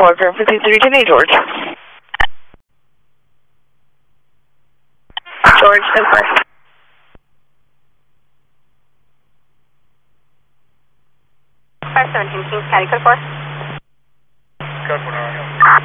4, Grand 5310 George. George, 10-4. Kings County, code 4. Code 4,